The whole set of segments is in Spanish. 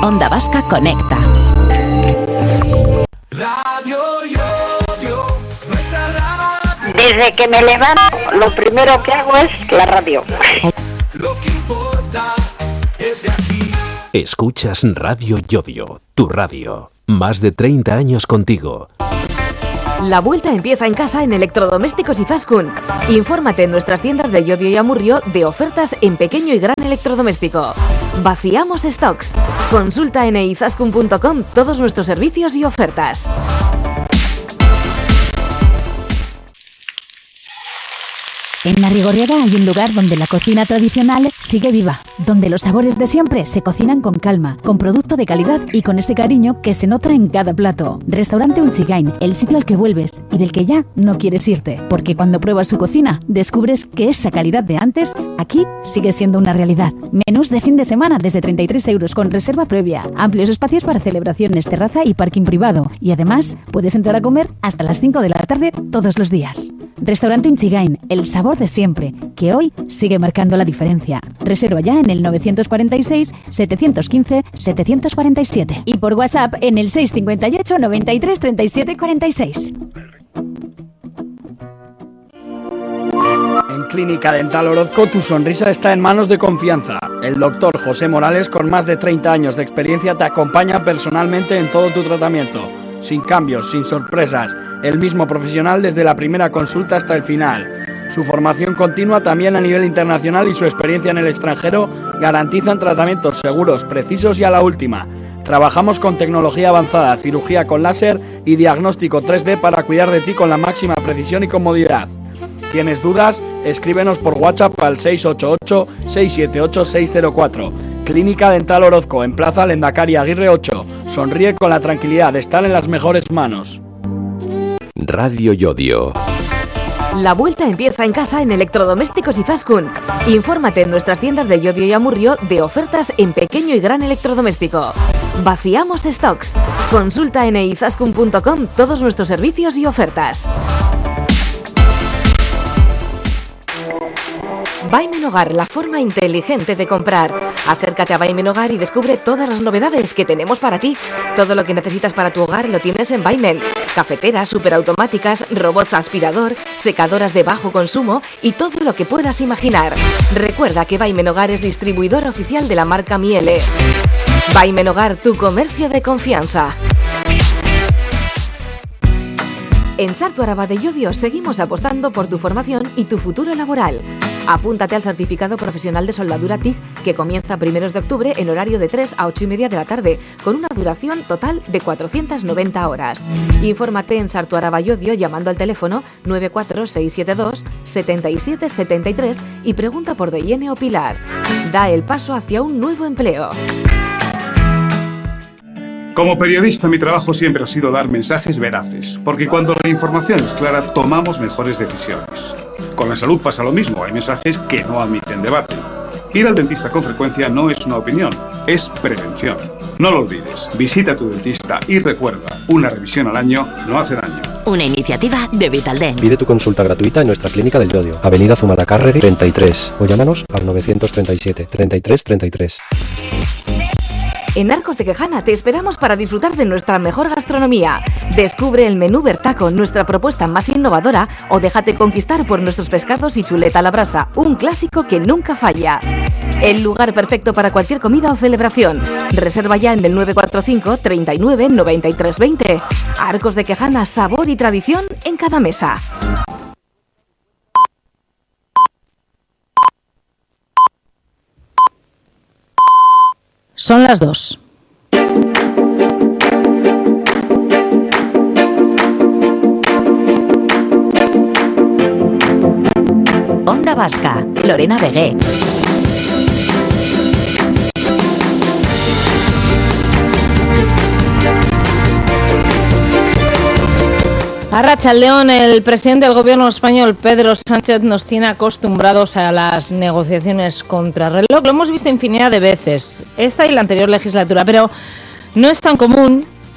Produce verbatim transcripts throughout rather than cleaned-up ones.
Onda Vasca conecta. Radio Yodio, nuestra radio. Desde que me levanto, lo primero que hago es la radio. Lo que importa es de aquí. Escuchas Radio Yodio, tu radio. Más de treinta años contigo. La vuelta empieza en casa en Electrodomésticos Izaskun. Infórmate en nuestras tiendas de Llodio y Amurrio de ofertas en pequeño y gran electrodoméstico. Vaciamos stocks. Consulta en izaskun punto com todos nuestros servicios y ofertas. En Arrigorriaga hay un lugar donde la cocina tradicional sigue viva, donde los sabores de siempre se cocinan con calma, con producto de calidad y con ese cariño que se nota en cada plato. Restaurante Unchigain, el sitio al que vuelves y del que ya no quieres irte, porque cuando pruebas su cocina descubres que esa calidad de antes aquí sigue siendo una realidad. Menús de fin de semana desde treinta y tres euros con reserva previa, amplios espacios para celebraciones, terraza y parking privado, y además puedes entrar a comer hasta las cinco de la tarde todos los días. Restaurante Unchigain, el sabor de siempre, que hoy sigue marcando la diferencia. Reserva ya en el novecientos cuarenta y seis, setecientos quince, setecientos cuarenta y siete y por WhatsApp en el seis cincuenta y ocho, noventa y tres, treinta y siete, cuarenta y seis. En Clínica Dental Orozco tu sonrisa está en manos de confianza. El doctor José Morales, con más de treinta años de experiencia, te acompaña personalmente en todo tu tratamiento. Sin cambios, sin sorpresas, el mismo profesional desde la primera consulta hasta el final. Su formación continua también a nivel internacional y su experiencia en el extranjero garantizan tratamientos seguros, precisos y a la última. Trabajamos con tecnología avanzada, cirugía con láser y diagnóstico tres D para cuidar de ti con la máxima precisión y comodidad. ¿Tienes dudas? Escríbenos por WhatsApp al seis ocho ocho, seis siete ocho, seis cero cuatro. Clínica Dental Orozco, en Plaza Lendakari Aguirre ocho. Sonríe con la tranquilidad de estar en las mejores manos. Radio Yodio. La vuelta empieza en casa en Electrodomésticos Izaskun. Infórmate en nuestras tiendas de Llodio y Amurrio de ofertas en pequeño y gran electrodoméstico. Vaciamos stocks. Consulta en izaskun punto com todos nuestros servicios y ofertas. Vaimen Hogar, la forma inteligente de comprar. Acércate a Vaimen Hogar y descubre todas las novedades que tenemos para ti. Todo lo que necesitas para tu hogar lo tienes en Vaimen. Cafeteras superautomáticas, robots aspirador, secadoras de bajo consumo y todo lo que puedas imaginar. Recuerda que Vaimen Hogar es distribuidor oficial de la marca Miele. Vaimen Hogar, tu comercio de confianza. En Sartu Araba de Llodio seguimos apostando por tu formación y tu futuro laboral. Apúntate al certificado profesional de soldadura T I C que comienza primeros de octubre en horario de tres a ocho y media de la tarde, con una duración total de cuatrocientas noventa horas. Infórmate en Sartu Araba Llodio llamando al teléfono nueve cuatro seis siete dos, siete siete siete tres y pregunta por Deyene o Pilar. Da el paso hacia un nuevo empleo. Como periodista, mi trabajo siempre ha sido dar mensajes veraces, porque cuando la información es clara, tomamos mejores decisiones. Con la salud pasa lo mismo, hay mensajes que no admiten debate. Ir al dentista con frecuencia no es una opinión, es prevención. No lo olvides, visita a tu dentista y recuerda, una revisión al año no hace daño. Una iniciativa de Vitaldent. Pide tu consulta gratuita en nuestra clínica del Llodio, Avenida Zumalacárregui treinta y tres, o llámanos al novecientos treinta y siete, treinta y tres, treinta y tres. En Arcos de Quejana te esperamos para disfrutar de nuestra mejor gastronomía. Descubre el menú Bertaco, nuestra propuesta más innovadora, o déjate conquistar por nuestros pescados y chuleta a la brasa, un clásico que nunca falla. El lugar perfecto para cualquier comida o celebración. Reserva ya en el nueve cuatro cinco, treinta y nueve, noventa y tres, veinte. Arcos de Quejana, sabor y tradición en cada mesa. Son las dos. Onda Vasca, Lorena Vegué. Arratsaldeon, el presidente del gobierno español, Pedro Sánchez, nos tiene acostumbrados a las negociaciones contrarreloj. Lo hemos visto infinidad de veces, esta y la anterior legislatura, pero no es tan común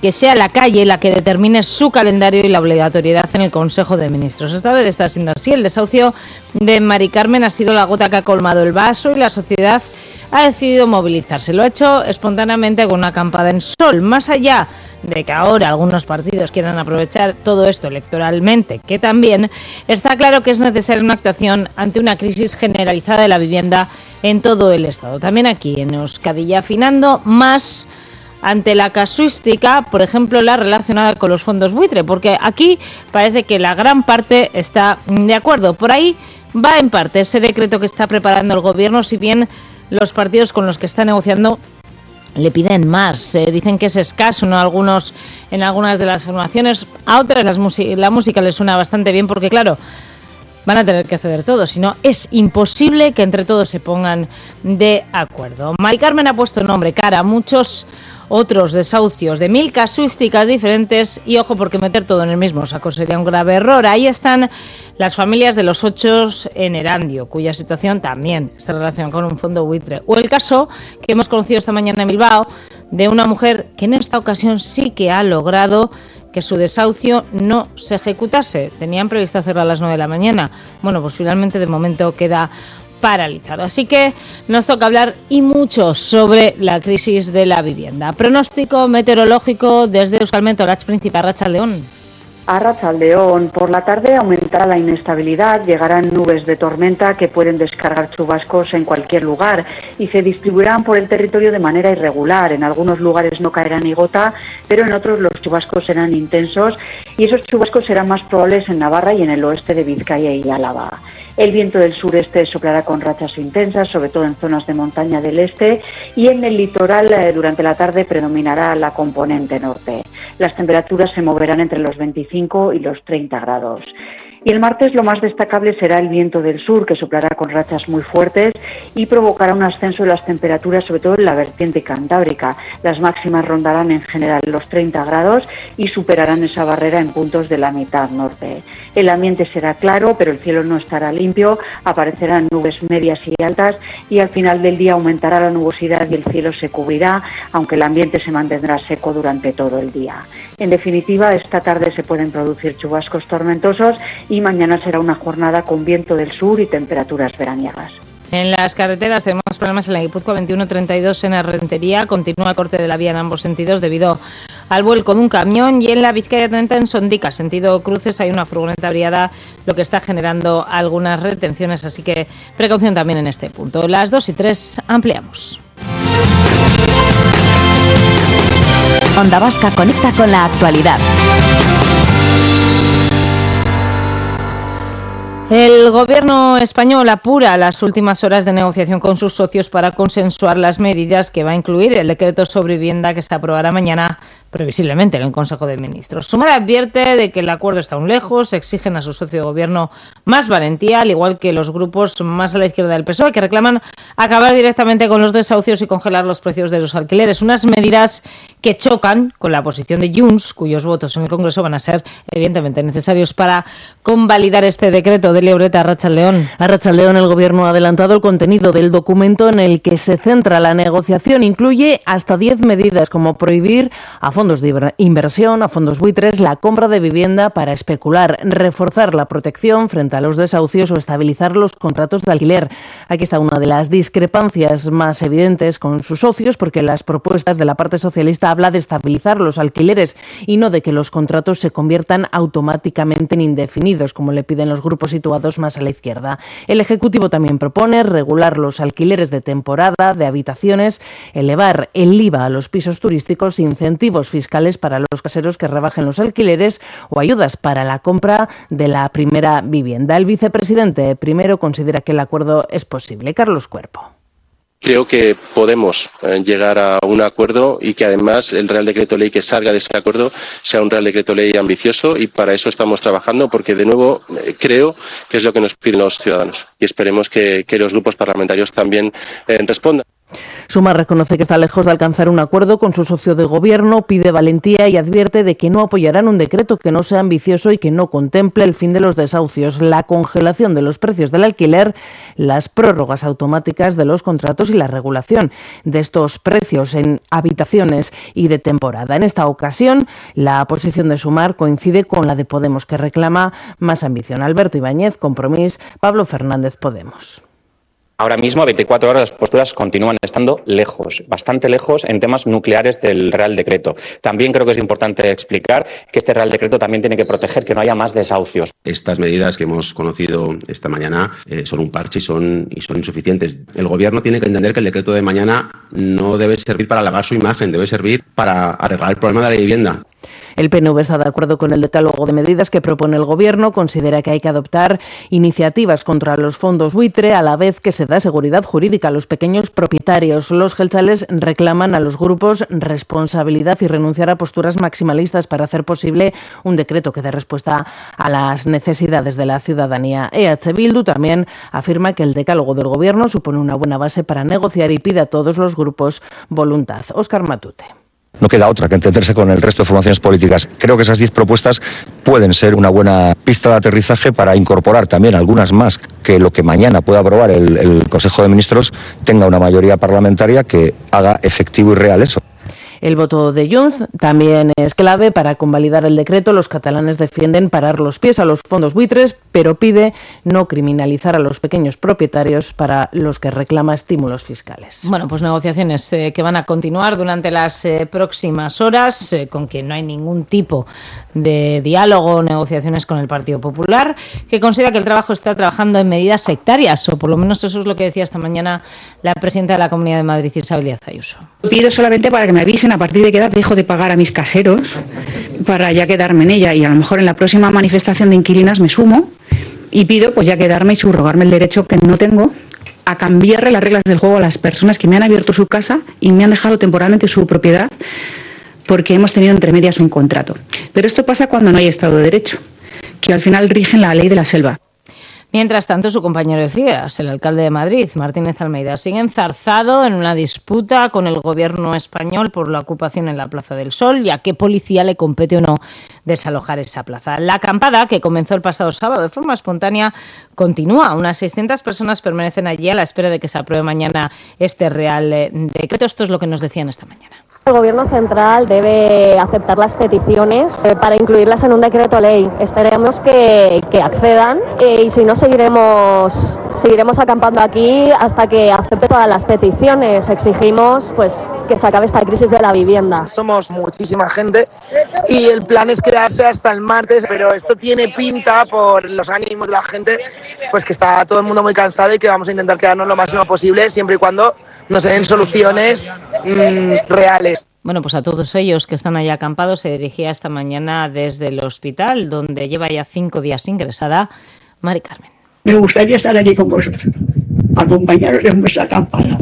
que sea la calle la que determine su calendario y la obligatoriedad en el Consejo de Ministros. Esta vez está siendo así. El desahucio de Mari Carmen ha sido la gota que ha colmado el vaso y la sociedad ha decidido movilizarse. Lo ha hecho espontáneamente con una acampada en Sol. Más allá de que ahora algunos partidos quieran aprovechar todo esto electoralmente, que también está claro que es necesaria una actuación ante una crisis generalizada de la vivienda en todo el Estado. También aquí en Euskadi, y afinando más ante la casuística, por ejemplo, la relacionada con los fondos buitre, porque aquí parece que la gran parte está de acuerdo. Por ahí va en parte ese decreto que está preparando el Gobierno, si bien los partidos con los que está negociando le piden más, eh, dicen que es escaso, ¿no? Algunos, en algunas de las formaciones, a otras las la música les suena bastante bien porque, claro, van a tener que ceder todos, si no es imposible que entre todos se pongan de acuerdo. Mari Carmen ha puesto nombre, cara a muchos otros desahucios de mil casuísticas diferentes y ojo, porque meter todo en el mismo saco sería un grave error. Ahí están las familias de los ocho en Erandio, cuya situación también está relacionada con un fondo buitre. O el caso que hemos conocido esta mañana en Bilbao de una mujer que en esta ocasión sí que ha logrado que su desahucio no se ejecutase. Tenían previsto hacerlo a las nueve de la mañana. Bueno, pues finalmente de momento queda paralizado. Así que nos toca hablar y mucho sobre la crisis de la vivienda. Pronóstico meteorológico desde Euskalmet, Olatz Príncipe, Arratsaldeon. Arratsaldeon, por la tarde aumentará la inestabilidad, llegarán nubes de tormenta que pueden descargar chubascos en cualquier lugar y se distribuirán por el territorio de manera irregular. En algunos lugares no caerá ni gota, pero en otros los chubascos serán intensos y esos chubascos serán más probables en Navarra y en el oeste de Vizcaya y Álava. El viento del sureste soplará con rachas intensas, sobre todo en zonas de montaña del este, y en el litoral eh, durante la tarde predominará la componente norte. Las temperaturas se moverán entre los veinticinco y los treinta grados. Y el martes lo más destacable será el viento del sur, que soplará con rachas muy fuertes y provocará un ascenso de las temperaturas, sobre todo en la vertiente cantábrica. Las máximas rondarán en general los treinta grados y superarán esa barrera en puntos de la mitad norte. El ambiente será claro, pero el cielo no estará limpio, aparecerán nubes medias y altas y al final del día aumentará la nubosidad y el cielo se cubrirá, aunque el ambiente se mantendrá seco durante todo el día. En definitiva, esta tarde se pueden producir chubascos tormentosos y mañana será una jornada con viento del sur y temperaturas veraniegas. En las carreteras tenemos problemas en la Guipúzcoa veintiuno treinta y dos en Errentería. Continúa el corte de la vía en ambos sentidos debido al vuelco de un camión. Y en la Vizcaya treinta en Sondica, sentido cruces, hay una furgoneta averiada, lo que está generando algunas retenciones. Así que precaución también en este punto. Las dos y tres ampliamos. Onda Vasca conecta con la actualidad. El gobierno español apura las últimas horas de negociación con sus socios para consensuar las medidas que va a incluir el decreto sobre vivienda que se aprobará mañana, previsiblemente, en el Consejo de Ministros. Sumar advierte de que el acuerdo está aún lejos, exigen a su socio de gobierno más valentía, al igual que los grupos más a la izquierda del P S O E, que reclaman acabar directamente con los desahucios y congelar los precios de los alquileres. Unas medidas que chocan con la posición de Junts, cuyos votos en el Congreso van a ser, evidentemente, necesarios para convalidar este decreto. De Lebreta, Arratsaldeon. Arratsaldeon, el Gobierno ha adelantado el contenido del documento en el que se centra la negociación. Incluye hasta diez medidas, como prohibir a fondos de inversión, a fondos buitres, la compra de vivienda para especular, reforzar la protección frente a los desahucios o estabilizar los contratos de alquiler. Aquí está una de las discrepancias más evidentes con sus socios, porque las propuestas de la parte socialista habla de estabilizar los alquileres y no de que los contratos se conviertan automáticamente en indefinidos, como le piden los grupos situados más a la izquierda. El Ejecutivo también propone regular los alquileres de temporada, de habitaciones, elevar el I V A a los pisos turísticos, incentivos fiscales para los caseros que rebajen los alquileres o ayudas para la compra de la primera vivienda. El vicepresidente primero considera que el acuerdo es posible. Carlos Cuerpo. Creo que podemos llegar a un acuerdo y que además el Real Decreto Ley que salga de ese acuerdo sea un Real Decreto Ley ambicioso, y para eso estamos trabajando, porque de nuevo creo que es lo que nos piden los ciudadanos y esperemos que, que los grupos parlamentarios también eh, respondan. Sumar reconoce que está lejos de alcanzar un acuerdo con su socio de gobierno, pide valentía y advierte de que no apoyarán un decreto que no sea ambicioso y que no contemple el fin de los desahucios, la congelación de los precios del alquiler, las prórrogas automáticas de los contratos y la regulación de estos precios en habitaciones y de temporada. En esta ocasión, la posición de Sumar coincide con la de Podemos, que reclama más ambición. Alberto Ibáñez, Compromís, Pablo Fernández, Podemos. Ahora mismo, a veinticuatro horas, las posturas continúan estando lejos, bastante lejos en temas nucleares del Real Decreto. También creo que es importante explicar que este Real Decreto también tiene que proteger que no haya más desahucios. Estas medidas que hemos conocido esta mañana eh, son un parche y son, y son insuficientes. El Gobierno tiene que entender que el decreto de mañana no debe servir para lavar su imagen, debe servir para arreglar el problema de la vivienda. El P N V está de acuerdo con el decálogo de medidas que propone el Gobierno, considera que hay que adoptar iniciativas contra los fondos buitre a la vez que se da seguridad jurídica a los pequeños propietarios. Los geltzales reclaman a los grupos responsabilidad y renunciar a posturas maximalistas para hacer posible un decreto que dé respuesta a las necesidades de la ciudadanía. E H Bildu también afirma que el decálogo del Gobierno supone una buena base para negociar y pide a todos los grupos voluntad. Óscar Matute. No queda otra que entenderse con el resto de formaciones políticas. Creo que esas diez propuestas pueden ser una buena pista de aterrizaje para incorporar también algunas más, que lo que mañana pueda aprobar el, el Consejo de Ministros tenga una mayoría parlamentaria que haga efectivo y real eso. El voto de Junts también es clave para convalidar el decreto. Los catalanes defienden parar los pies a los fondos buitres, pero pide no criminalizar a los pequeños propietarios para los que reclama estímulos fiscales. Bueno, pues negociaciones eh, que van a continuar durante las eh, próximas horas, eh, con que no hay ningún tipo de diálogo o negociaciones con el Partido Popular, que considera que el trabajo está trabajando en medidas sectarias, o por lo menos eso es lo que decía esta mañana la presidenta de la Comunidad de Madrid, Isabel Díaz Ayuso. Pido solamente para que me avisen a partir de qué edad dejo de pagar a mis caseros para ya quedarme en ella, y a lo mejor en la próxima manifestación de inquilinas me sumo y pido pues ya quedarme y subrogarme el derecho que no tengo a cambiarle las reglas del juego a las personas que me han abierto su casa y me han dejado temporalmente su propiedad porque hemos tenido entre medias un contrato. Pero esto pasa cuando no hay Estado de Derecho, que al final rigen la ley de la selva. Mientras tanto, su compañero de filas, el alcalde de Madrid, Martínez Almeida, sigue enzarzado en una disputa con el gobierno español por la ocupación en la Plaza del Sol y a qué policía le compete o no desalojar esa plaza. La acampada, que comenzó el pasado sábado de forma espontánea, continúa. Unas seiscientas personas permanecen allí a la espera de que se apruebe mañana este Real Decreto. Esto es lo que nos decían esta mañana. El Gobierno central debe aceptar las peticiones eh, para incluirlas en un decreto ley. Esperemos que, que accedan eh, y si no seguiremos seguiremos acampando aquí hasta que acepte todas las peticiones. Exigimos pues que se acabe esta crisis de la vivienda. Somos muchísima gente y el plan es quedarse hasta el martes, pero esto tiene pinta por los ánimos de la gente, pues que está todo el mundo muy cansado y que vamos a intentar quedarnos lo máximo posible siempre y cuando nos den soluciones mmm, reales. Bueno, pues a todos ellos que están allá acampados se dirigía esta mañana desde el hospital, donde lleva ya cinco días ingresada, Mari Carmen. Me gustaría estar allí con vosotros, acompañaros en vuestra acampada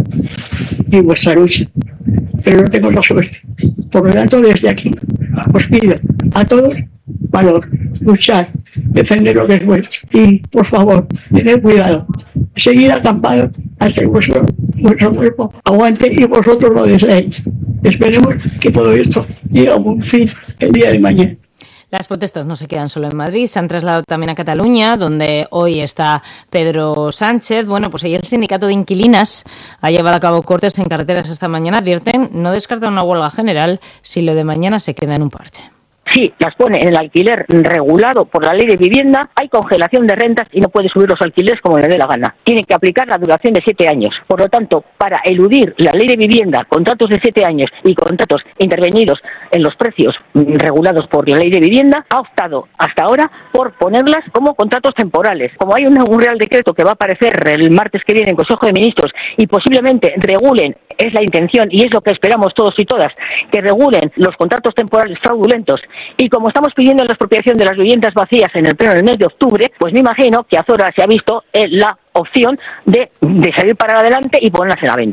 y en vuestra lucha, pero no tengo la suerte. Por lo tanto, desde aquí os pido a todos valor, luchar, defender lo que es vuestro y, por favor, tened cuidado, seguid acampados hasta que vuestro, vuestro cuerpo aguante y vosotros lo deseéis. Esperemos que todo esto llegue a un fin el día de mañana. Las protestas no se quedan solo en Madrid, se han trasladado también a Cataluña, donde hoy está Pedro Sánchez. Bueno, pues ahí el sindicato de inquilinas ha llevado a cabo cortes en carreteras esta mañana. Advierten, no descartan una huelga general si lo de mañana se queda en un parche. Si las pone en el alquiler regulado por la ley de vivienda, hay congelación de rentas y no puede subir los alquileres como le dé la gana. Tiene que aplicar la duración de siete años. Por lo tanto, para eludir la ley de vivienda, contratos de siete años y contratos intervenidos en los precios regulados por la ley de vivienda, ha optado hasta ahora por ponerlas como contratos temporales. Como hay un, un Real Decreto que va a aparecer el martes que viene en Consejo de Ministros y posiblemente regulen, es la intención y es lo que esperamos todos y todas, que regulen los contratos temporales fraudulentos. Y como estamos pidiendo la expropiación de las viviendas vacías en el pleno del mes de octubre, pues me imagino que Azora se ha visto en la opción de, de salir para adelante y ponerlas en la venta.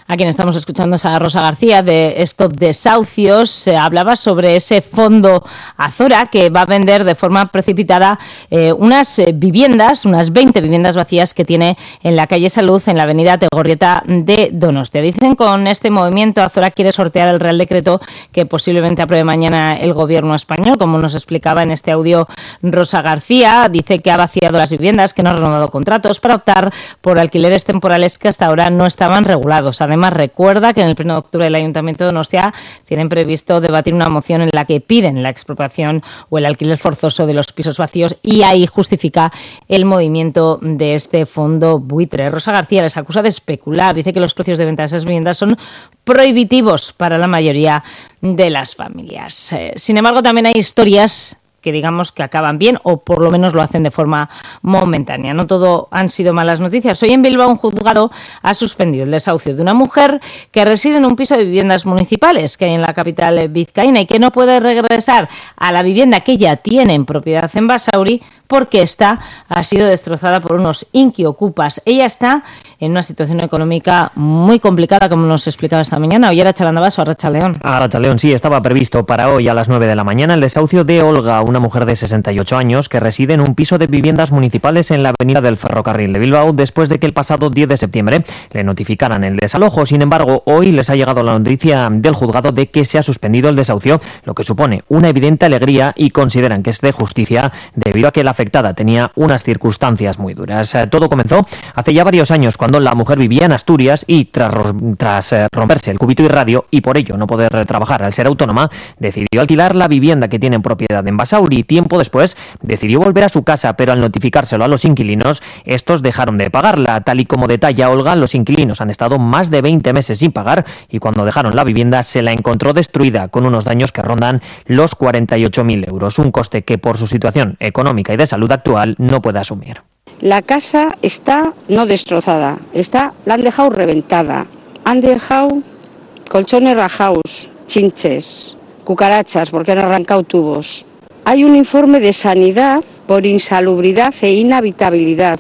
A quien estamos escuchando es a Rosa García de Stop Desahucios. Se hablaba sobre ese fondo Azora que va a vender de forma precipitada eh, unas eh, viviendas, unas veinte viviendas vacías que tiene en la calle Salud, en la avenida Tegorrieta de Donostia. Dicen con este movimiento Azora quiere sortear el Real Decreto que posiblemente apruebe mañana el Gobierno español, como nos explicaba en este audio Rosa García. Dice que ha vaciado las viviendas, que no ha renovado contratos para optar por alquileres temporales que hasta ahora no estaban regulados. Además, Además, recuerda que en el pleno de octubre el Ayuntamiento de Donostia tienen previsto debatir una moción en la que piden la expropiación o el alquiler forzoso de los pisos vacíos y ahí justifica el movimiento de este fondo buitre. Rosa García les acusa de especular. Dice que los precios de venta de esas viviendas son prohibitivos para la mayoría de las familias. Eh, sin embargo, también hay historias que digamos que acaban bien o por lo menos lo hacen de forma momentánea. No todo han sido malas noticias. Hoy en Bilbao un juzgado ha suspendido el desahucio de una mujer que reside en un piso de viviendas municipales que hay en la capital vizcaína y que no puede regresar a la vivienda que ya tiene en propiedad en Basauri porque esta ha sido destrozada por unos inquiocupas. Ella está en una situación económica muy complicada, como nos explicaba esta mañana. Hoy era Chalandabaso, Arratsaldeón. Arratsaldeón, sí, estaba previsto para hoy a las nueve de la mañana el desahucio de Olga, una mujer de sesenta y ocho años que reside en un piso de viviendas municipales en la avenida del Ferrocarril de Bilbao después de que el pasado diez de septiembre le notificaran el desalojo. Sin embargo, hoy les ha llegado la noticia del juzgado de que se ha suspendido el desahucio, lo que supone una evidente alegría y consideran que es de justicia debido a que la afectada tenía unas circunstancias muy duras. Todo comenzó hace ya varios años cuando la mujer vivía en Asturias y tras, tras romperse el cúbito y radio y por ello no poder trabajar al ser autónoma, decidió alquilar la vivienda que tiene en propiedad en Basauri. Tiempo después decidió volver a su casa, pero al notificárselo a los inquilinos, estos dejaron de pagarla. Tal y como detalla Olga, los inquilinos han estado más de veinte meses sin pagar y cuando dejaron la vivienda se la encontró destruida con unos daños que rondan los cuarenta y ocho mil euros, un coste que por su situación económica y de salud actual no puede asumir. La casa está no destrozada, está, la han dejado reventada, han dejado colchones rajados, chinches, cucarachas porque han arrancado tubos. Hay un informe de sanidad por insalubridad e inhabitabilidad.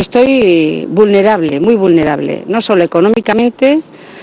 Estoy vulnerable, muy vulnerable, no solo económicamente,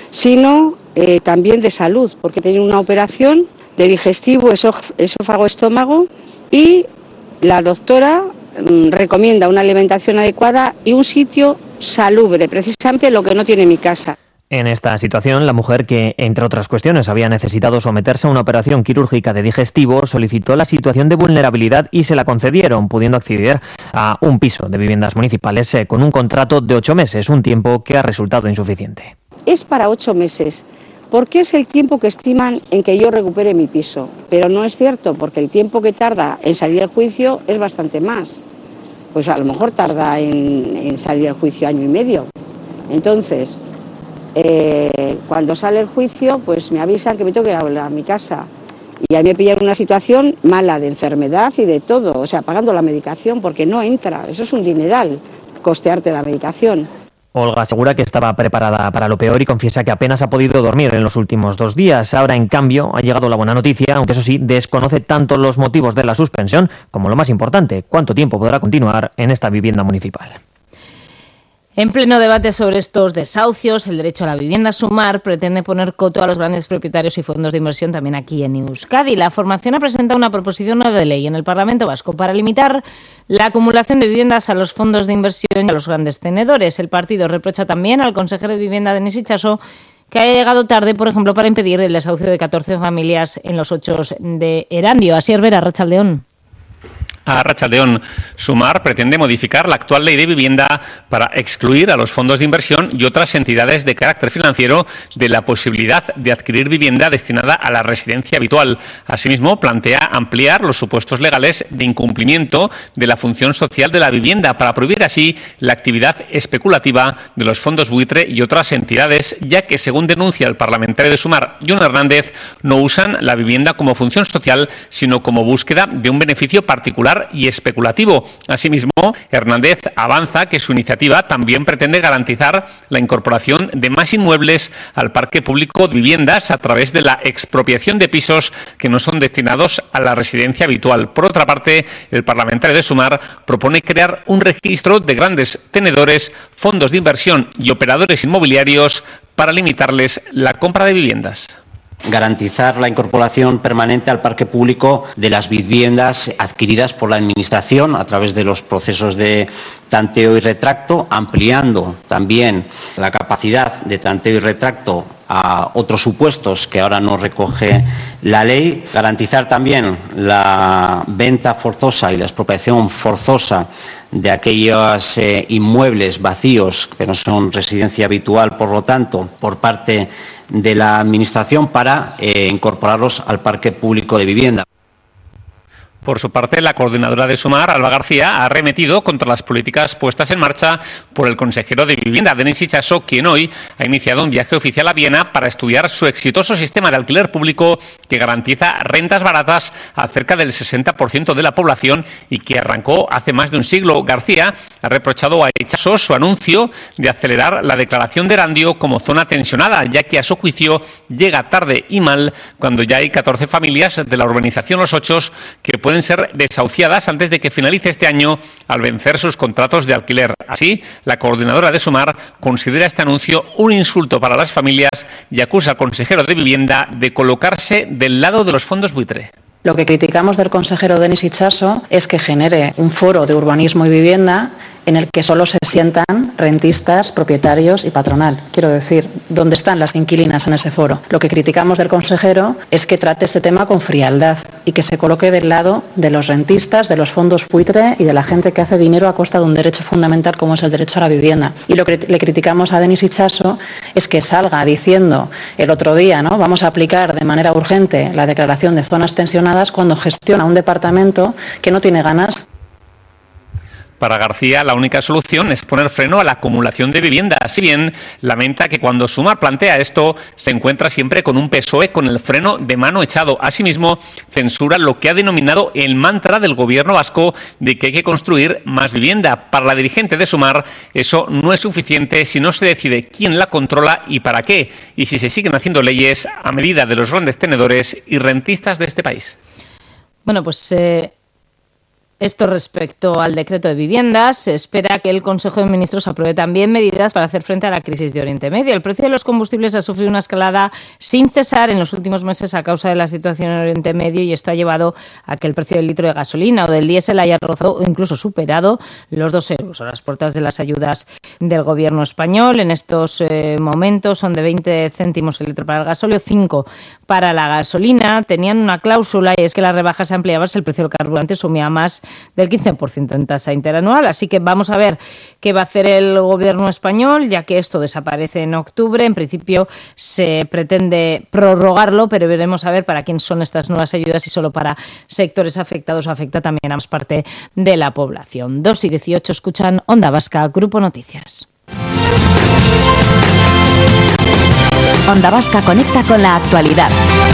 sino eh, también de salud, porque tengo una operación de digestivo, esófago, estómago y la doctora mmm, recomienda una alimentación adecuada y un sitio salubre, precisamente lo que no tiene mi casa. En esta situación, la mujer que, entre otras cuestiones, había necesitado someterse a una operación quirúrgica de digestivo, solicitó la situación de vulnerabilidad y se la concedieron, pudiendo acceder a un piso de viviendas municipales eh, con un contrato de ocho meses, un tiempo que ha resultado insuficiente. Es para ocho meses, porque es el tiempo que estiman en que yo recupere mi piso, pero no es cierto, porque el tiempo que tarda en salir el juicio es bastante más. Pues a lo mejor tarda en, en salir el juicio año y medio. Entonces, Eh, cuando sale el juicio, pues me avisan que me tengo que ir a, a mi casa. Y ahí me pillan una situación mala de enfermedad y de todo, o sea, pagando la medicación porque no entra. Eso es un dineral, costearte la medicación. Olga asegura que estaba preparada para lo peor y confiesa que apenas ha podido dormir en los últimos dos días. Ahora, en cambio, ha llegado la buena noticia, aunque eso sí, desconoce tanto los motivos de la suspensión como lo más importante, cuánto tiempo podrá continuar en esta vivienda municipal. En pleno debate sobre estos desahucios, el derecho a la vivienda Sumar pretende poner coto a los grandes propietarios y fondos de inversión también aquí en Euskadi. La formación ha presentado una proposición de ley en el Parlamento Vasco para limitar la acumulación de viviendas a los fondos de inversión y a los grandes tenedores. El partido reprocha también al consejero de Vivienda, Denis Itxaso, que haya llegado tarde, por ejemplo, para impedir el desahucio de catorce familias en los ochos de Erandio. Asier Vera, Arratsaldeón. A Arratsaldeón, Sumar pretende modificar la actual ley de vivienda para excluir a los fondos de inversión y otras entidades de carácter financiero de la posibilidad de adquirir vivienda destinada a la residencia habitual. Asimismo, plantea ampliar los supuestos legales de incumplimiento de la función social de la vivienda para prohibir así la actividad especulativa de los fondos buitre y otras entidades, ya que, según denuncia el parlamentario de Sumar, Jon Hernández, no usan la vivienda como función social, sino como búsqueda de un beneficio particular irregular y especulativo. Asimismo, Hernández avanza que su iniciativa también pretende garantizar la incorporación de más inmuebles al parque público de viviendas a través de la expropiación de pisos que no son destinados a la residencia habitual. Por otra parte, el parlamentario de Sumar propone crear un registro de grandes tenedores, fondos de inversión y operadores inmobiliarios para limitarles la compra de viviendas. Garantizar la incorporación permanente al parque público de las viviendas adquiridas por la Administración a través de los procesos de tanteo y retracto, ampliando también la capacidad de tanteo y retracto a otros supuestos que ahora no recoge la ley. Garantizar también la venta forzosa y la expropiación forzosa de aquellos eh, inmuebles vacíos que no son residencia habitual, por lo tanto, por parte de la Administración para eh, incorporarlos al parque público de vivienda. Por su parte, la coordinadora de Sumar, Alba García, ha arremetido contra las políticas puestas en marcha por el consejero de Vivienda, Denis Itxaso, quien hoy ha iniciado un viaje oficial a Viena para estudiar su exitoso sistema de alquiler público que garantiza rentas baratas a cerca del sesenta por ciento de la población y que arrancó hace más de un siglo. García ha reprochado a Itxaso su anuncio de acelerar la declaración de Erandio como zona tensionada, ya que a su juicio llega tarde y mal cuando ya hay catorce familias de la urbanización Los Ochos que pueden ser desahuciadas antes de que finalice este año al vencer sus contratos de alquiler. Así, la coordinadora de Sumar considera este anuncio un insulto para las familias y acusa al consejero de Vivienda de colocarse del lado de los fondos buitre. Lo que criticamos del consejero Denis Itxaso es que genere un foro de urbanismo y vivienda en el que solo se sientan rentistas, propietarios y patronal. Quiero decir, ¿dónde están las inquilinas en ese foro? Lo que criticamos del consejero es que trate este tema con frialdad y que se coloque del lado de los rentistas, de los fondos buitre y de la gente que hace dinero a costa de un derecho fundamental como es el derecho a la vivienda. Y lo que le criticamos a Denis Itxaso es que salga diciendo el otro día, ¿no?, vamos a aplicar de manera urgente la declaración de zonas tensionadas cuando gestiona un departamento que no tiene ganas. Para García, la única solución es poner freno a la acumulación de viviendas. Si bien lamenta que cuando Sumar plantea esto, se encuentra siempre con un P S O E con el freno de mano echado. Asimismo, censura lo que ha denominado el mantra del gobierno vasco de que hay que construir más vivienda. Para la dirigente de Sumar, eso no es suficiente si no se decide quién la controla y para qué, y si se siguen haciendo leyes a medida de los grandes tenedores y rentistas de este país. Bueno, pues Eh... Esto respecto al decreto de viviendas, se espera que el Consejo de Ministros apruebe también medidas para hacer frente a la crisis de Oriente Medio. El precio de los combustibles ha sufrido una escalada sin cesar en los últimos meses a causa de la situación en Oriente Medio y esto ha llevado a que el precio del litro de gasolina o del diésel haya rozado o incluso superado los dos euros a las puertas de las ayudas del gobierno español. En estos eh, momentos son de veinte céntimos el litro para el gasóleo, cinco para la gasolina. Tenían una cláusula y es que las rebajas se ampliaban si el precio del carburante sumía más del quince por ciento en tasa interanual. Así que vamos a ver qué va a hacer el gobierno español, ya que esto desaparece en octubre. En principio se pretende prorrogarlo, pero veremos a ver para quién son estas nuevas ayudas, si solo para sectores afectados o afecta también a más parte de la población. dos y dieciocho escuchan Onda Vasca, Grupo Noticias. Onda Vasca conecta con la actualidad.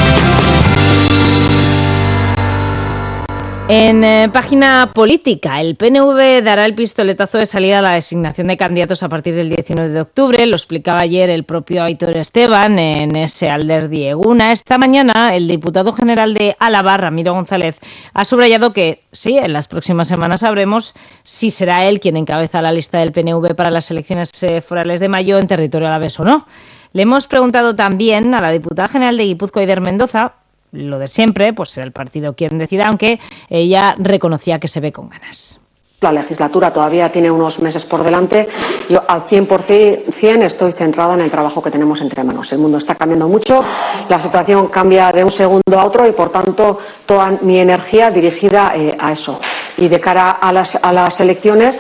En eh, página política, el P N V dará el pistoletazo de salida a la designación de candidatos a partir del diecinueve de octubre. Lo explicaba ayer el propio Aitor Esteban en ese Alderdi Eguna. Esta mañana, el diputado general de Álava, Ramiro González, ha subrayado que sí, en las próximas semanas sabremos si será él quien encabeza la lista del P N V para las elecciones eh, forales de mayo en territorio alavés o no. Le hemos preguntado también a la diputada general de Guipúzcoa, Eider Mendoza, lo de siempre, pues será el partido quien decida, aunque ella reconocía que se ve con ganas. La legislatura todavía tiene unos meses por delante. Yo al cien por ciento estoy centrada en el trabajo que tenemos entre manos. El mundo está cambiando mucho, la situación cambia de un segundo a otro y, por tanto, toda mi energía dirigida eh, a eso. Y de cara a las, a las elecciones,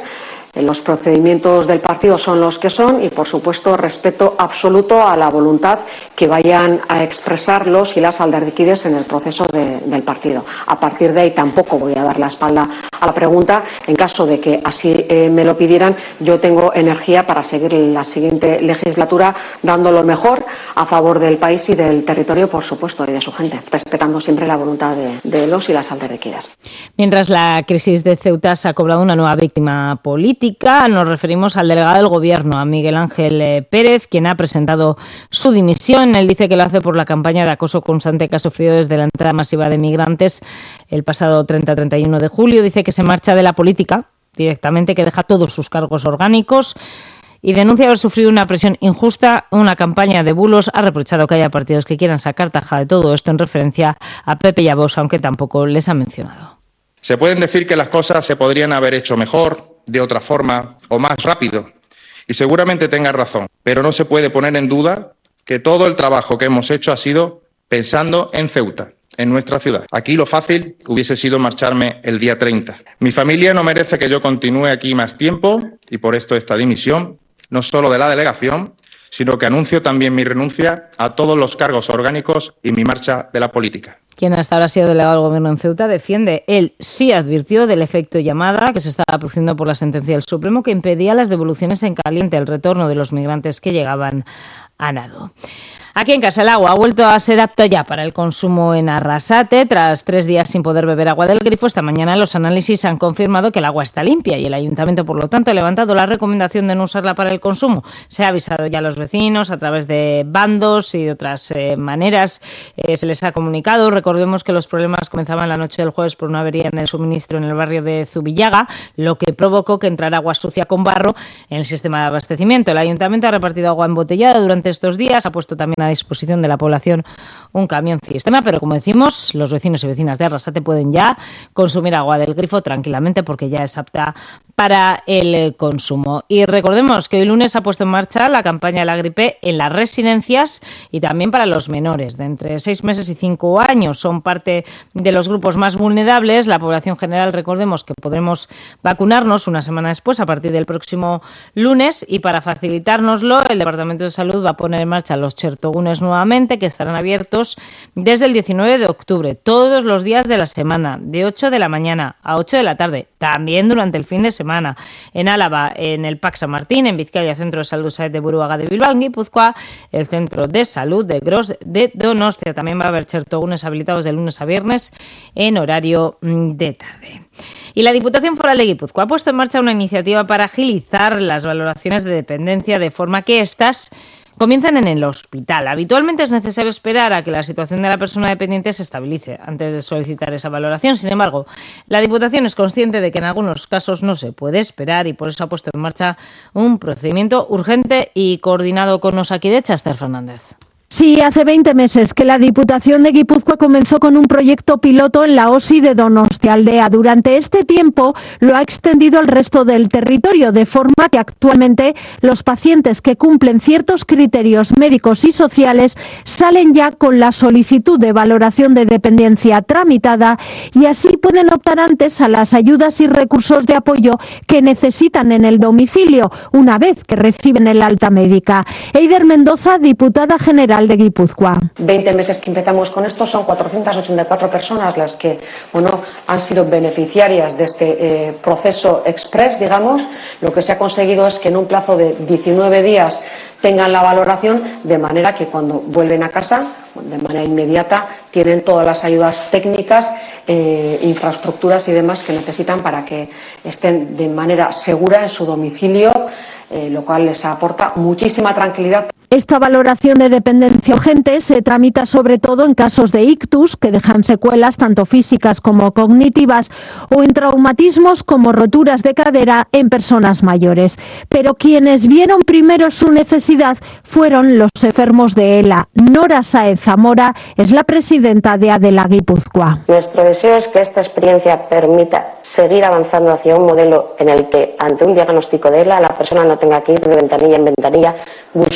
Los procedimientos del partido son los que son y, por supuesto, respeto absoluto a la voluntad que vayan a expresar los y las alderdiquides en el proceso de, del partido. A partir de ahí tampoco voy a dar la espalda a la pregunta. En caso de que así eh, me lo pidieran, yo tengo energía para seguir la siguiente legislatura dando lo mejor a favor del país y del territorio, por supuesto, y de su gente, respetando siempre la voluntad de, de los y las alderdiquidas. Mientras la crisis de Ceuta se ha cobrado una nueva víctima política, nos referimos al delegado del Gobierno, a Miguel Ángel Pérez, quien ha presentado su dimisión. Él dice que lo hace por la campaña de acoso constante que ha sufrido desde la entrada masiva de migrantes el pasado treinta a treinta y uno de julio. Dice que se marcha de la política directamente, que deja todos sus cargos orgánicos y denuncia haber sufrido una presión injusta, una campaña de bulos. Ha reprochado que haya partidos que quieran sacar taja de todo esto en referencia a Pepe y a Vox, aunque tampoco les ha mencionado. Se pueden decir que las cosas se podrían haber hecho mejor, de otra forma o más rápido, y seguramente tenga razón, pero no se puede poner en duda que todo el trabajo que hemos hecho ha sido pensando en Ceuta, en nuestra ciudad. Aquí lo fácil hubiese sido marcharme el día treinta. Mi familia no merece que yo continúe aquí más tiempo y por esto esta dimisión, no solo de la delegación, sino que anuncio también mi renuncia a todos los cargos orgánicos y mi marcha de la política. Quien hasta ahora ha sido delegado del Gobierno en Ceuta defiende, él sí advirtió del efecto llamada que se estaba produciendo por la sentencia del Supremo que impedía las devoluciones en caliente, el retorno de los migrantes que llegaban a nado. Aquí en casa el agua ha vuelto a ser apta ya para el consumo en Arrasate. Tras tres días sin poder beber agua del grifo, esta mañana los análisis han confirmado que el agua está limpia y el ayuntamiento, por lo tanto, ha levantado la recomendación de no usarla para el consumo. Se ha avisado ya a los vecinos a través de bandos y de otras eh, maneras. Eh, se les ha comunicado. Recordemos que los problemas comenzaban la noche del jueves por una avería en el suministro en el barrio de Zubillaga, lo que provocó que entrara agua sucia con barro en el sistema de abastecimiento. El ayuntamiento ha repartido agua embotellada durante estos días, ha puesto también a disposición de la población un camión cisterna, pero como decimos, los vecinos y vecinas de Arrasate pueden ya consumir agua del grifo tranquilamente porque ya es apta para el consumo. Y recordemos que hoy lunes ha puesto en marcha la campaña de la gripe en las residencias y también para los menores de entre seis meses y cinco años. Son parte de los grupos más vulnerables. La población general, recordemos que podremos vacunarnos una semana después, a partir del próximo lunes, y para facilitárnoslo, el Departamento de Salud va a poner en marcha los chertogunes nuevamente, que estarán abiertos desde el diecinueve de octubre, todos los días de la semana, de ocho de la mañana a ocho de la tarde, también durante el fin de semana. En Álava, en el P A C San Martín, en Vizcaya, Centro de Salud de Buruaga de Bilbao, en Guipúzcoa, el Centro de Salud de Gros de Donostia. También va a haber chertogunes habilitados de lunes a viernes en horario de tarde. Y la Diputación Foral de Guipúzcoa ha puesto en marcha una iniciativa para agilizar las valoraciones de dependencia de forma que éstas comienzan en el hospital. Habitualmente es necesario esperar a que la situación de la persona dependiente se estabilice antes de solicitar esa valoración. Sin embargo, la Diputación es consciente de que en algunos casos no se puede esperar y por eso ha puesto en marcha un procedimiento urgente y coordinado con Osakidetza. Esther Fernández. Sí, hace veinte meses que la Diputación de Guipúzcoa comenzó con un proyecto piloto en la O S I de Donostialdea. Durante este tiempo lo ha extendido al resto del territorio, de forma que actualmente los pacientes que cumplen ciertos criterios médicos y sociales salen ya con la solicitud de valoración de dependencia tramitada y así pueden optar antes a las ayudas y recursos de apoyo que necesitan en el domicilio, una vez que reciben el alta médica. Eider Mendoza, diputada general de Guipúzcoa. veinte meses que empezamos con esto, son cuatrocientas ochenta y cuatro personas las que bueno, han sido beneficiarias de este eh, proceso express, digamos. Lo que se ha conseguido es que en un plazo de diecinueve días tengan la valoración, de manera que cuando vuelven a casa, de manera inmediata, tienen todas las ayudas técnicas, eh, infraestructuras y demás que necesitan para que estén de manera segura en su domicilio, eh, lo cual les aporta muchísima tranquilidad. Esta valoración de dependencia urgente se tramita sobre todo en casos de ictus, que dejan secuelas tanto físicas como cognitivas, o en traumatismos como roturas de cadera en personas mayores. Pero quienes vieron primero su necesidad fueron los enfermos de ELA. Nora Sáez Zamora es la presidenta de Adela Guipúzcoa. Nuestro deseo es que esta experiencia permita seguir avanzando hacia un modelo en el que, ante un diagnóstico de ELA, la persona no tenga que ir de ventanilla en ventanilla buscando respuestas.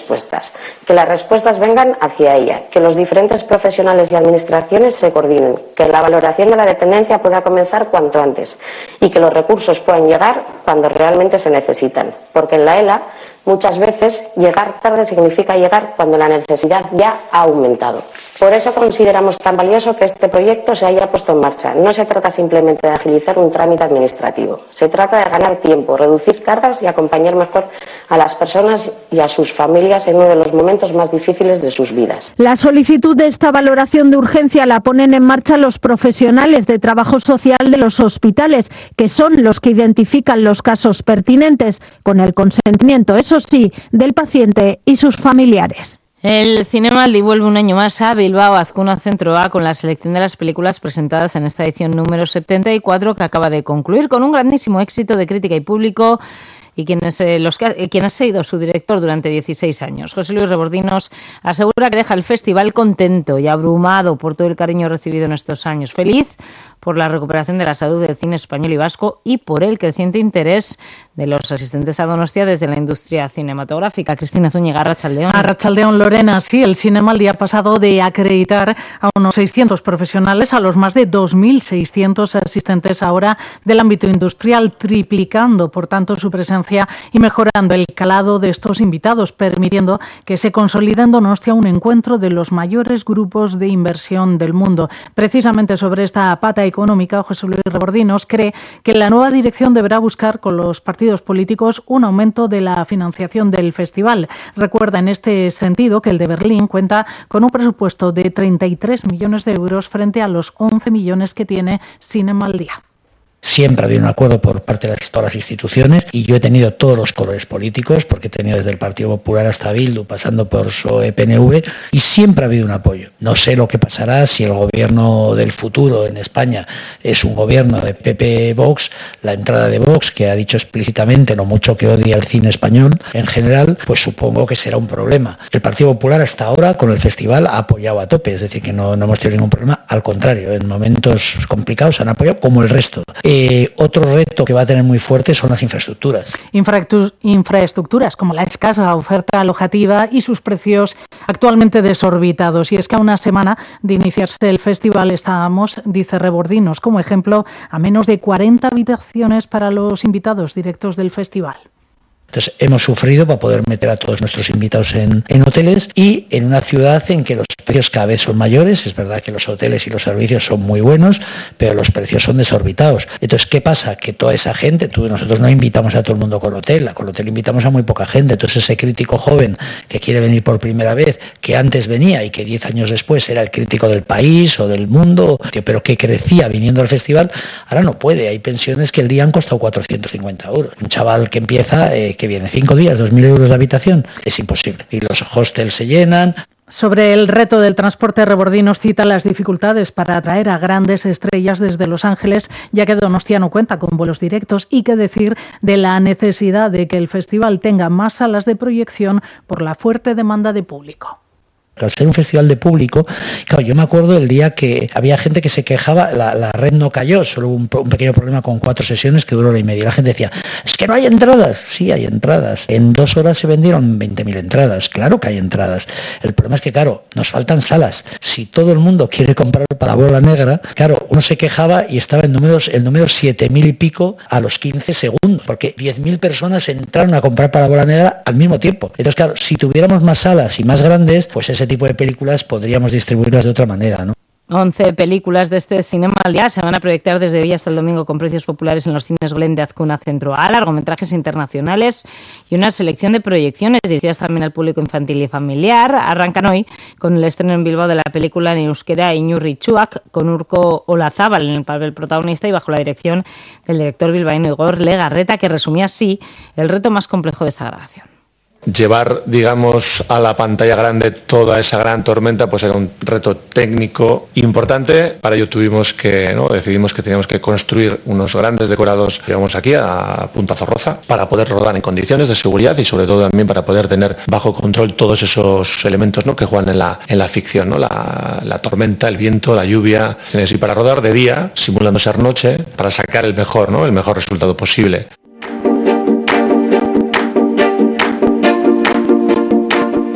respuestas, que las respuestas vengan hacia ella, que los diferentes profesionales y administraciones se coordinen, que la valoración de la dependencia pueda comenzar cuanto antes y que los recursos puedan llegar cuando realmente se necesitan, porque en la E L A muchas veces llegar tarde significa llegar cuando la necesidad ya ha aumentado. Por eso consideramos tan valioso que este proyecto se haya puesto en marcha. No se trata simplemente de agilizar un trámite administrativo. Se trata de ganar tiempo, reducir cargas y acompañar mejor a las personas y a sus familias en uno de los momentos más difíciles de sus vidas. La solicitud de esta valoración de urgencia la ponen en marcha los profesionales de trabajo social de los hospitales, que son los que identifican los casos pertinentes, con el consentimiento, eso sí, del paciente y sus familiares. El Cinemaldi vuelve un año más a Bilbao Azcuna Centro A con la selección de las películas presentadas en esta edición número setenta y cuatro que acaba de concluir con un grandísimo éxito de crítica y público y quienes, eh, los que, eh, quien ha sido su director durante dieciséis años. José Luis Rebordinos asegura que deja el festival contento y abrumado por todo el cariño recibido en estos años. Feliz por la recuperación de la salud del cine español y vasco y por el creciente interés de los asistentes a Donostia desde la industria cinematográfica. Cristina Zúñiga, Arratsaldeón. Arratsaldeón, Lorena. Sí, el Cinemaldi ha pasado de acreditar a unos seiscientos profesionales a los más de dos mil seiscientos asistentes ahora del ámbito industrial, triplicando, por tanto, su presencia y mejorando el calado de estos invitados, permitiendo que se consolide en Donostia un encuentro de los mayores grupos de inversión del mundo. Precisamente sobre esta pata económica, José Luis Rebordinos cree que la nueva dirección deberá buscar con los partidos políticos un aumento de la financiación del festival. Recuerda en este sentido que el de Berlín cuenta con un presupuesto de treinta y tres millones de euros frente a los once millones que tiene Cinemaldi. Siempre ha habido un acuerdo por parte de todas las instituciones y yo he tenido todos los colores políticos, porque he tenido desde el Partido Popular hasta Bildu, pasando por P S O E, P N V, y siempre ha habido un apoyo. No sé lo que pasará si el gobierno del futuro en España es un gobierno de P P-Vox, la entrada de Vox, que ha dicho explícitamente lo mucho que odia el cine español en general, pues supongo que será un problema. El Partido Popular hasta ahora con el festival ha apoyado a tope, es decir, que no, no hemos tenido ningún problema, al contrario, en momentos complicados han apoyado como el resto. Eh, otro reto que va a tener muy fuerte son las infraestructuras. Infraestructuras como la escasa oferta alojativa y sus precios actualmente desorbitados. Y es que a una semana de iniciarse el festival estábamos, dice Rebordinos, como ejemplo, a menos de cuarenta habitaciones para los invitados directos del festival. Entonces hemos sufrido para poder meter a todos nuestros invitados en, en hoteles y en una ciudad en que los precios cada vez son mayores. Es verdad que los hoteles y los servicios son muy buenos, pero los precios son desorbitados. Entonces, ¿qué pasa? Que toda esa gente, tú, nosotros no invitamos a todo el mundo con hotel, con hotel invitamos a muy poca gente. Entonces ese crítico joven que quiere venir por primera vez, que antes venía y que diez años después era el crítico del país o del mundo, pero que crecía viniendo al festival, ahora no puede. Hay pensiones que el día han costado cuatrocientos cincuenta euros. Un chaval que empieza... Eh, que viene cinco días, dos mil euros de habitación, es imposible. Y los hostels se llenan. Sobre el reto del transporte, Rebordinos cita las dificultades para atraer a grandes estrellas desde Los Ángeles, ya que Donostia no cuenta con vuelos directos, y qué decir de la necesidad de que el festival tenga más salas de proyección por la fuerte demanda de público. Al ser un festival de público, claro, yo me acuerdo el día que había gente que se quejaba, la, la red no cayó, solo hubo un, un pequeño problema con cuatro sesiones que duró hora y media. La gente decía, es que no hay entradas. Sí, hay entradas. En dos horas se vendieron veinte mil entradas. Claro que hay entradas. El problema es que, claro, nos faltan salas. Si todo el mundo quiere comprar para Bola Negra, claro, uno se quejaba y estaba en números, el número siete mil y pico a los quince segundos, porque diez mil personas entraron a comprar para Bola Negra al mismo tiempo. Entonces, claro, si tuviéramos más salas y más grandes, pues ese tipo de películas podríamos distribuirlas de otra manera, ¿no? once películas de este Cinemaldi se van a proyectar desde hoy hasta el domingo con precios populares en los cines Glen de Azcuna Centro A, largometrajes internacionales y una selección de proyecciones dirigidas también al público infantil y familiar. Arrancan hoy con el estreno en Bilbao de la película en euskera Inurritxuak, con Urko Olazábal en el papel protagonista y bajo la dirección del director bilbaíno Igor Legarreta, que resumía así el reto más complejo de esta grabación. Llevar, digamos, a la pantalla grande toda esa gran tormenta, pues era un reto técnico importante. Para ello tuvimos que, ¿no? decidimos que teníamos que construir unos grandes decorados, digamos, aquí a Punta Zorroza, para poder rodar en condiciones de seguridad y sobre todo también para poder tener bajo control todos esos elementos, ¿no? que juegan en la, en la ficción, ¿no? la, la tormenta, el viento, la lluvia, y para rodar de día, simulando ser noche, para sacar el mejor, ¿no? el mejor resultado posible.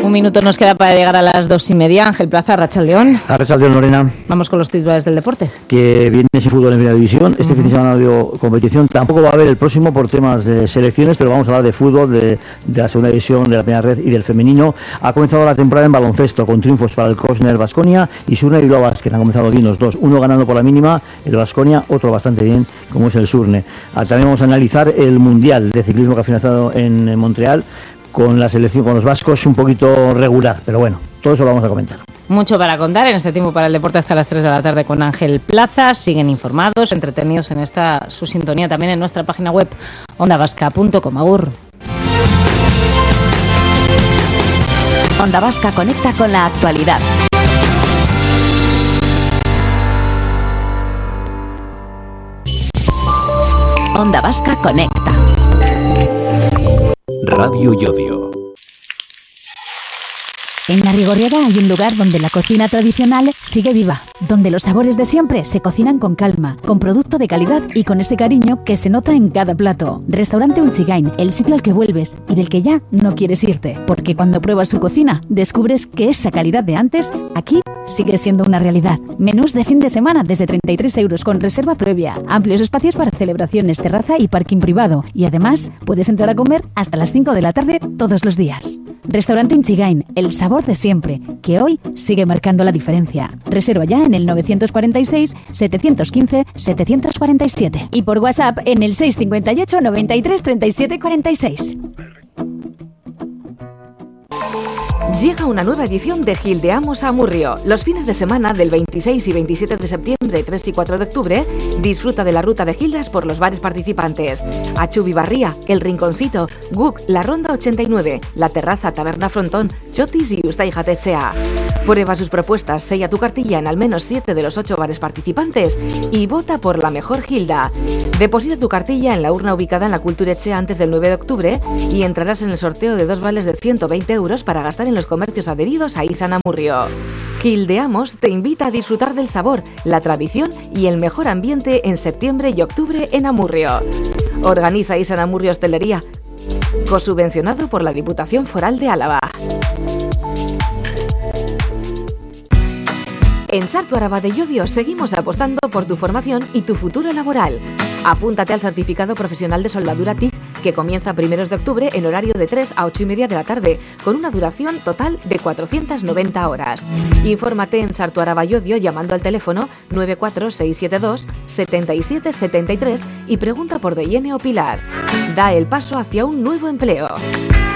Un minuto nos queda para llegar a las dos y media. Ángel Plaza, Arratsaldeón. Arratsaldeón, Lorena. Vamos con los titulares del deporte. Que viene sin fútbol en primera división. Este uh-huh. fin de semana dio competición. Tampoco va a haber el próximo por temas de selecciones, pero vamos a hablar de fútbol, de, de la segunda división, de la primera red y del femenino. Ha comenzado la temporada en baloncesto con triunfos para el Cosner Baskonia y Surne y Bilbao Basket. Han comenzado bien los dos. Uno ganando por la mínima, el Baskonia, otro bastante bien, como es el Surne. Ah, también vamos a analizar el Mundial de Ciclismo que ha finalizado en, en Montreal, con la selección, con los vascos un poquito regular, pero bueno, todo eso lo vamos a comentar. Mucho para contar en este tiempo para el deporte hasta las tres de la tarde con Ángel Plaza. Siguen informados, entretenidos en esta su sintonía también en nuestra página web onda vasca punto com. Agur. Onda Vasca conecta con la actualidad. Onda Vasca conecta. Radio Llodio. En La Rigorriaga hay un lugar donde la cocina tradicional sigue viva, donde los sabores de siempre se cocinan con calma, con producto de calidad y con ese cariño que se nota en cada plato. Restaurante Unchigain, el sitio al que vuelves y del que ya no quieres irte, porque cuando pruebas su cocina descubres que esa calidad de antes aquí sigue siendo una realidad. Menús de fin de semana desde treinta y tres euros con reserva previa, amplios espacios para celebraciones, terraza y parking privado, y además puedes entrar a comer hasta las cinco de la tarde todos los días. Restaurante Unchigain, el sabor de siempre, que hoy sigue marcando la diferencia. Reserva ya en el nueve cuatro seis, siete uno cinco, siete cuatro siete y por WhatsApp en el seis cinco ocho, noventa y tres, treinta y siete cuarenta y seis. Llega una nueva edición de Gildeamos a Amurrio. Los fines de semana del veintiséis y veintisiete de septiembre, tres y cuatro de octubre, disfruta de la ruta de gildas por los bares participantes. Achubi Barría, El Rinconcito, Guk, La Ronda ochenta y nueve, La Terraza, Taberna Frontón, Chotis y Ustai Jatetsea. Prueba sus propuestas, sella tu cartilla en al menos siete de los ocho bares participantes y vota por la mejor gilda. Deposita tu cartilla en la urna ubicada en la Kulturetsea antes del nueve de octubre y entrarás en el sorteo de dos vales de ciento veinte euros para gastar en los comercios adheridos a Isan Amurrio. Gildeamos te invita a disfrutar del sabor, la tradición y el mejor ambiente en septiembre y octubre en Amurrio. Organiza Isan Amurrio Hostelería, cosubvencionado por la Diputación Foral de Álava. En Sartu Araba de Llodio seguimos apostando por tu formación y tu futuro laboral. Apúntate al certificado profesional de soldadura T I C que comienza primeros de octubre en horario de tres a ocho y media de la tarde, con una duración total de cuatrocientas noventa horas. Infórmate en Sartu Araba Llodio llamando al teléfono nueve cuatro seis siete dos, siete siete siete tres y pregunta por Deyene o Pilar. Da el paso hacia un nuevo empleo.